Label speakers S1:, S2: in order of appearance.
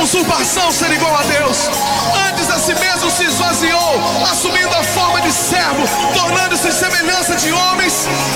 S1: usurpação ser igual a Deus. Antes a si mesmo se esvaziou, assumindo a forma de servo, tornando-se semelhança de homens,